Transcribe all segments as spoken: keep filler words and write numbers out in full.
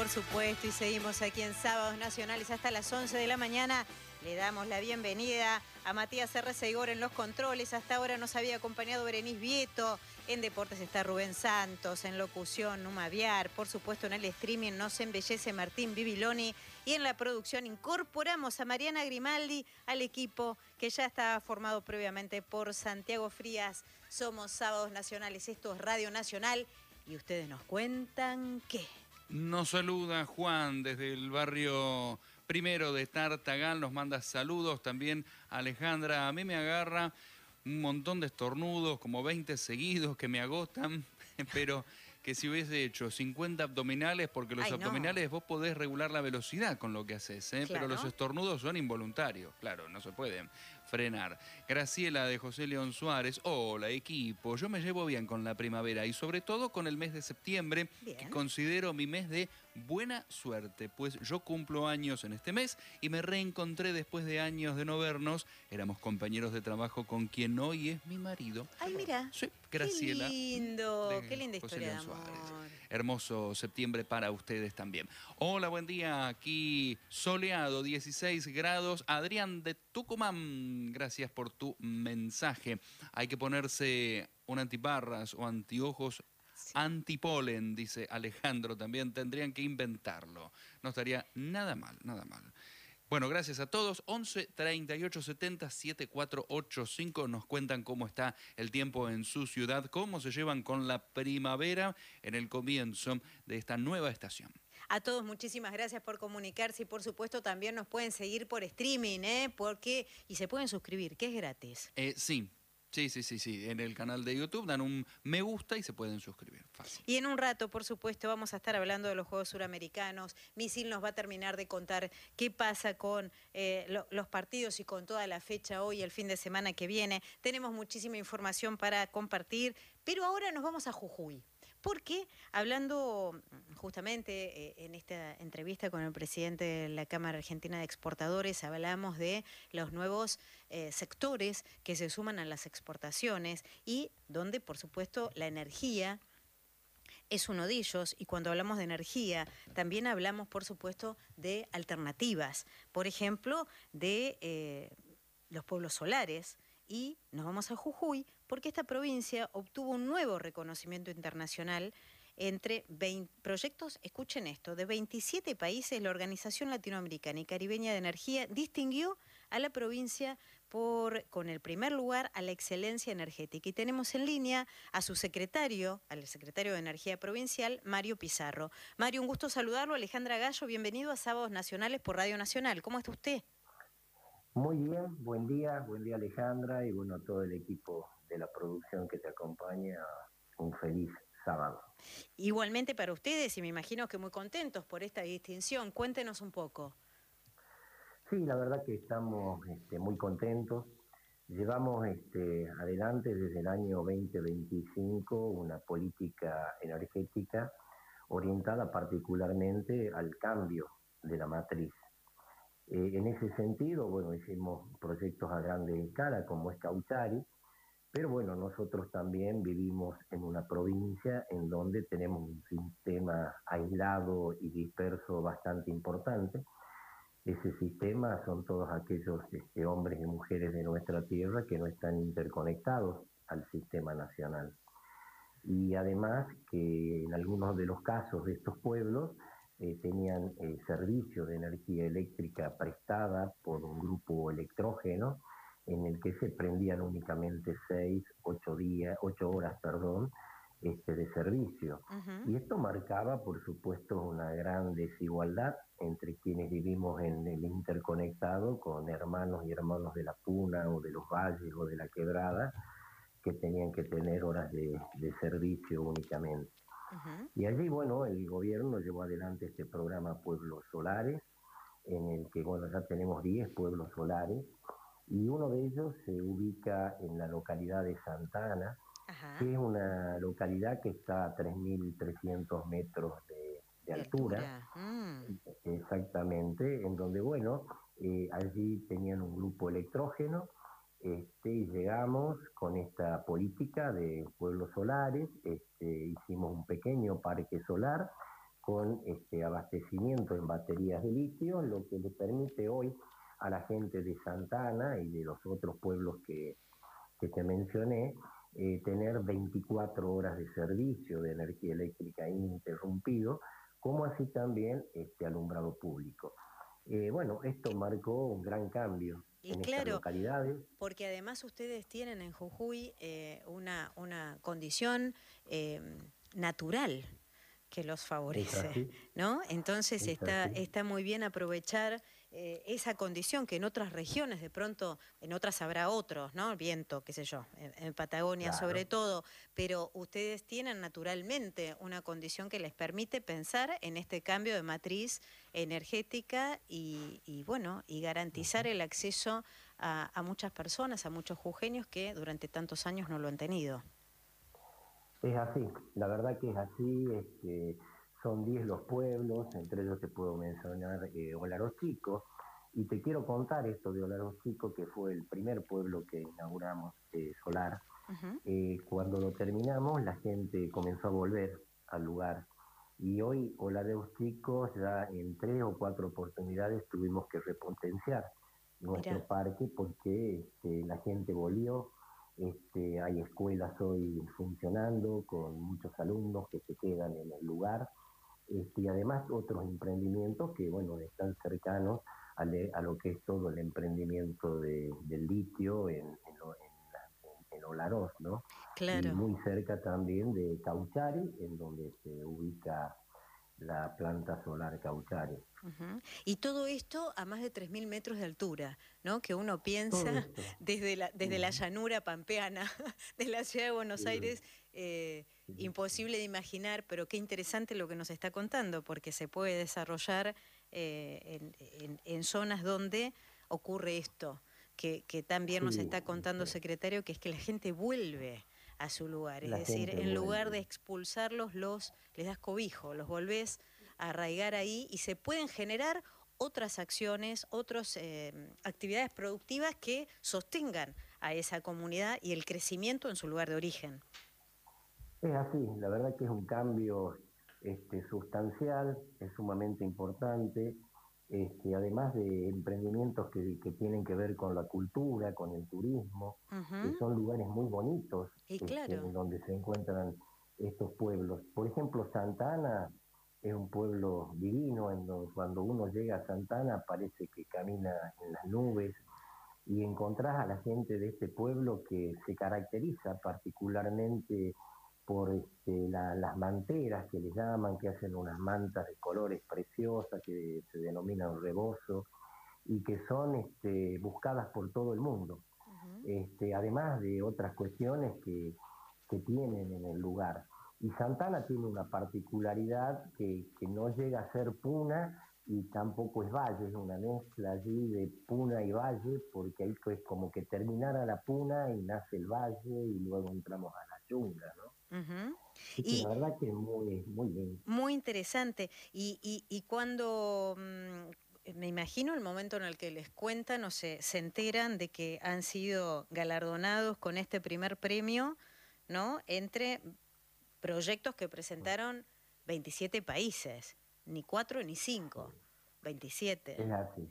por supuesto, y seguimos aquí en Sábados Nacionales hasta las once de la mañana. Le damos la bienvenida a Matías R. Seigor en los controles. Hasta ahora nos había acompañado Berenice Vieto. En deportes está Rubén Santos, en locución Numa Viar. Por supuesto, en el streaming nos embellece Martín Bibiloni. Y en la producción incorporamos a Mariana Grimaldi al equipo que ya está formado previamente por Santiago Frías. Somos Sábados Nacionales, esto es Radio Nacional. Y ustedes nos cuentan qué. Nos saluda Juan desde el barrio primero de Tartagal, nos manda saludos también Alejandra. A mí me agarra un montón de estornudos, como veinte seguidos que me agotan, pero que si hubiese hecho cincuenta abdominales, porque los Ay, abdominales no. vos podés regular la velocidad con lo que haces, ¿eh? Claro. Pero los estornudos son involuntarios, claro, no se pueden frenar. Graciela de José León Suárez, hola equipo, yo me llevo bien con la primavera y sobre todo con el mes de septiembre, bien. que considero mi mes de buena suerte, pues yo cumplo años en este mes y me reencontré después de años de no vernos, éramos compañeros de trabajo con quien hoy es mi marido. Ay, mira. Sí, Graciela. Qué lindo, qué linda historia de amor. Hermoso septiembre para ustedes también. Hola, buen día, aquí soleado, dieciséis grados. Adrián de Tucumán, gracias por tu mensaje. Hay que ponerse un antiparras o antiojos sí. antipolen, dice Alejandro también. Tendrían que inventarlo. No estaría nada mal, nada mal. Bueno, gracias a todos. once, treinta y ocho, setenta, setenta y cuatro ochenta y cinco nos cuentan cómo está el tiempo en su ciudad, cómo se llevan con la primavera en el comienzo de esta nueva estación. A todos muchísimas gracias por comunicarse y por supuesto también nos pueden seguir por streaming, ¿eh? Porque y se pueden suscribir, que es gratis. Eh, sí. Sí, sí, sí, sí. En el canal de YouTube dan un me gusta y se pueden suscribir. Fácil. Y en un rato, por supuesto, vamos a estar hablando de los Juegos Suramericanos. Misil nos va a terminar de contar qué pasa con eh, lo, los partidos y con toda la fecha hoy, el fin de semana que viene. Tenemos muchísima información para compartir, pero ahora nos vamos a Jujuy. Porque hablando justamente eh, en esta entrevista con el presidente de la Cámara Argentina de Exportadores, hablamos de los nuevos eh, sectores que se suman a las exportaciones y donde, por supuesto, la energía es uno de ellos. Y cuando hablamos de energía, también hablamos, por supuesto, de alternativas. Por ejemplo, de eh, los pueblos solares. Y nos vamos a Jujuy porque esta provincia obtuvo un nuevo reconocimiento internacional entre veinte proyectos, escuchen esto, de veintisiete países. La Organización Latinoamericana y Caribeña de Energía distinguió a la provincia por, con el primer lugar a la excelencia energética. Y tenemos en línea a su secretario, al secretario de Energía Provincial, Mario Pizarro. Mario, un gusto saludarlo. Alejandra Gallo, bienvenido a Sábados Nacionales por Radio Nacional. ¿Cómo está usted? Muy bien, buen día, buen día Alejandra y bueno, todo el equipo de la producción que te acompaña, un feliz sábado. Igualmente para ustedes y me imagino que muy contentos por esta distinción, cuéntenos un poco. Sí, la verdad que estamos este, muy contentos, llevamos este, adelante desde el año veinte veinticinco una política energética orientada particularmente al cambio de la matriz. Eh, en ese sentido, bueno, hicimos proyectos a grande escala como es Cauchari, pero bueno, nosotros también vivimos en una provincia en donde tenemos un sistema aislado y disperso bastante importante. Ese sistema son todos aquellos este, hombres y mujeres de nuestra tierra que no están interconectados al sistema nacional. Y además que en algunos de los casos de estos pueblos, Eh, tenían eh, servicio de energía eléctrica prestada por un grupo electrógeno en el que se prendían únicamente seis, ocho días, ocho horas, perdón, este, de servicio. Uh-huh. Y esto marcaba, por supuesto, una gran desigualdad entre quienes vivimos en el interconectado con hermanos y hermanos de la Puna o de los valles o de la Quebrada que tenían que tener horas de, de servicio únicamente. Uh-huh. Y allí, bueno, el gobierno llevó adelante este programa Pueblos Solares, en el que, bueno, ya tenemos diez pueblos solares, y uno de ellos se ubica en la localidad de Santa Ana, uh-huh. que es una localidad que está a tres mil trescientos metros de, de altura, altura. Mm. Exactamente, en donde, bueno, eh, allí tenían un grupo electrógeno. Este, y llegamos con esta política de pueblos solares, este, hicimos un pequeño parque solar con este abastecimiento en baterías de litio, lo que le permite hoy a la gente de Santa Ana y de los otros pueblos que, que te mencioné, eh, tener veinticuatro horas de servicio de energía eléctrica ininterrumpido, como así también este alumbrado público. Eh, bueno, esto marcó un gran cambio Y en estas claro, localidades. porque además ustedes tienen en Jujuy eh, una, una condición eh, natural que los Es favorece, así, ¿no? Entonces es está, así. está muy bien aprovechar eh, esa condición que en otras regiones, de pronto, en otras habrá otros, ¿no? Viento, qué sé yo, en, en Patagonia sobre Claro. todo, pero ustedes tienen naturalmente una condición que les permite pensar en este cambio de matriz energética y, y bueno, y garantizar el acceso a, a muchas personas, a muchos jujeños que durante tantos años no lo han tenido. Es así, la verdad que es así, este, son diez los pueblos, entre ellos te puedo mencionar eh, Olaros Chico, y te quiero contar esto de Olaros Chico, que fue el primer pueblo que inauguramos eh, solar. Uh-huh. Eh, cuando lo terminamos, la gente comenzó a volver al lugar, y hoy Olaros Chico ya en tres o cuatro oportunidades tuvimos que repotenciar nuestro Mira, parque porque este, la gente volvió. Este, hay escuelas hoy funcionando con muchos alumnos que se quedan en el lugar, este, y además otros emprendimientos que bueno están cercanos a, le, a lo que es todo el emprendimiento de, del litio en, en, en, en Olaroz, ¿no? Y claro. muy cerca también de Cauchari, en donde se ubica la planta solar Cauchari. Uh-huh. Y todo esto a más de tres mil metros de altura, ¿no? Que uno Todo piensa esto. desde la, desde la Uh-huh. llanura pampeana de la ciudad de Buenos Sí, Aires, eh, sí, imposible de imaginar, pero qué interesante lo que nos está contando, porque se puede desarrollar eh, en, en, en zonas donde ocurre esto, que, que también nos sí, está contando, sí. secretario, que es que la gente vuelve a su lugar, es La decir, gente en lugar de vuelve. expulsarlos, los, les das cobijo, los volvés a arraigar ahí y se pueden generar otras acciones, otras eh, actividades productivas que sostengan a esa comunidad y el crecimiento en su lugar de origen. Es así, la verdad que es un cambio este, sustancial, es sumamente importante, este, además de emprendimientos que, que tienen que ver con la cultura, con el turismo, que Uh-huh. son lugares muy bonitos Y este, claro, en donde se encuentran estos pueblos. Por ejemplo, Santa Ana es un pueblo divino, en donde cuando uno llega a Santa Ana parece que camina en las nubes, y encontrás a la gente de este pueblo que se caracteriza particularmente por este, la, las manteras que les llaman, que hacen unas mantas de colores preciosas que se denominan rebozo y que son este, buscadas por todo el mundo, uh-huh. este, además de otras cuestiones que, que tienen en el lugar. Y Santana tiene una particularidad que, que no llega a ser puna y tampoco es valle, es una mezcla allí de puna y valle, porque ahí es como que terminara la puna y nace el valle y luego entramos a la yunga, ¿no? Uh-huh. Así que la Y verdad que es muy, muy bien. muy interesante. Y, y, y cuando, mmm, me imagino el momento en el que les cuentan o se, se enteran de que han sido galardonados con este primer premio, ¿no? Entre proyectos que presentaron veintisiete países, ni cuatro ni cinco, veintisiete. Es así.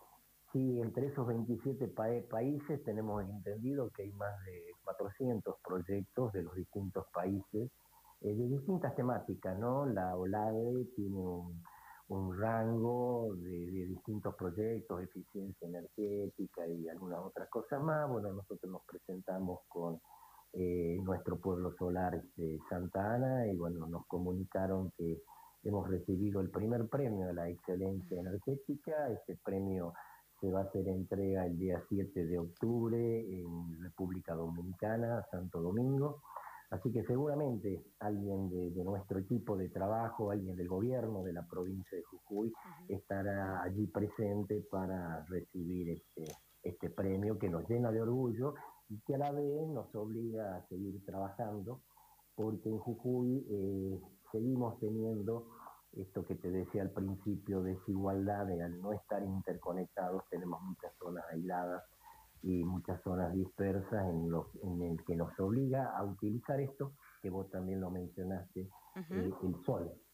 Sí, entre esos veintisiete pa países tenemos entendido que hay más de cuatrocientos proyectos de los distintos países, eh, de distintas temáticas, ¿no? La OLADE tiene un, un rango de, de distintos proyectos, eficiencia energética y algunas otras cosas más. Bueno, nosotros nos presentamos con eh, nuestro pueblo solar de Santa Ana y bueno, nos comunicaron que hemos recibido el primer premio de la excelencia energética. Este premio se va a hacer entrega el día siete de octubre en República Dominicana, Santo Domingo. Así que seguramente alguien de, de nuestro equipo de trabajo, alguien del gobierno de la provincia de Jujuy, Uh-huh. estará allí presente para recibir este, este premio que nos llena de orgullo y que a la vez nos obliga a seguir trabajando, porque en Jujuy eh, seguimos teniendo esto que te decía al principio, desigualdad, de al no estar interconectados, tenemos muchas zonas aisladas y muchas zonas dispersas en, los, en el que nos obliga a utilizar esto, que vos también lo mencionaste, Uh-huh. eh, el sol.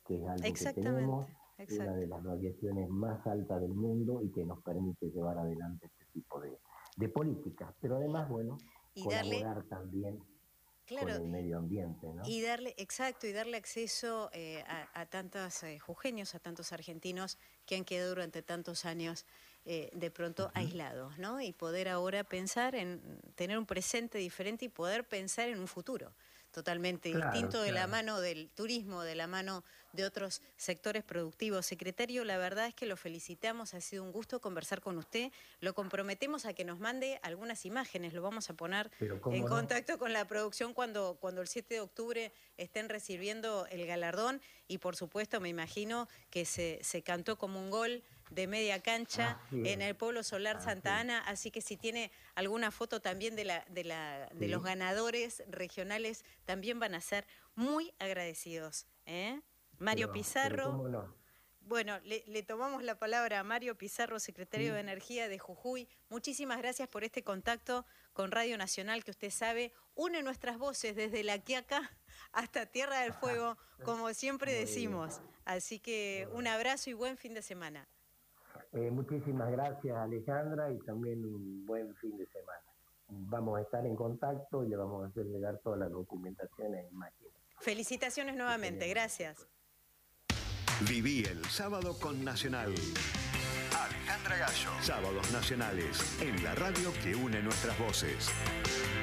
que es algo que tenemos, exacto. una de las radiaciones más altas del mundo y que nos permite llevar adelante este tipo de, de políticas. Pero además, bueno, y colaborar darle, también claro, con el medio ambiente, ¿no? Y darle, exacto, y darle acceso eh, a, a tantos eh, jujeños, a tantos argentinos que han quedado durante tantos años eh, de pronto uh-huh. aislados, ¿no? Y poder ahora pensar en tener un presente diferente y poder pensar en un futuro totalmente claro, distinto de claro. la mano del turismo, de la mano de otros sectores productivos. Secretario, la verdad es que lo felicitamos, ha sido un gusto conversar con usted, lo comprometemos a que nos mande algunas imágenes, lo vamos a poner en no? contacto con la producción cuando, cuando el siete de octubre estén recibiendo el galardón y por supuesto me imagino que se, se cantó como un gol de media cancha en el Pueblo Solar así Santa es. Ana, así que si tiene alguna foto también de, la, de, la, de sí. los ganadores regionales, también van a ser muy agradecidos. ¿eh? Mario pero, Pizarro, pero ¿cómo no? Bueno, le, le tomamos la palabra a Mario Pizarro, secretario sí. de Energía de Jujuy. Muchísimas gracias por este contacto con Radio Nacional, que usted sabe, une nuestras voces desde La Quiaca hasta Tierra del Fuego, como siempre decimos. Así que un abrazo y buen fin de semana. Eh, muchísimas gracias, Alejandra, y también un buen fin de semana. Vamos a estar en contacto y le vamos a hacer llegar todas las documentaciones e imágenes. Felicitaciones nuevamente, gracias. Viví el sábado con Nacional. Alejandra Gallo. Sábados nacionales en la radio que une nuestras voces.